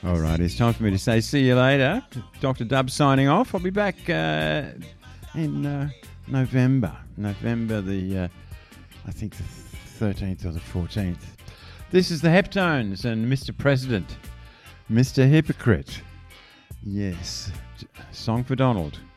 All right, it's time for me to say see you later. Dr. Dub signing off. I'll be back in November. November the, I think the 13th or the 14th. This is the Heptones and Mr. President, Mr. Hypocrite. Yes, song for Donald.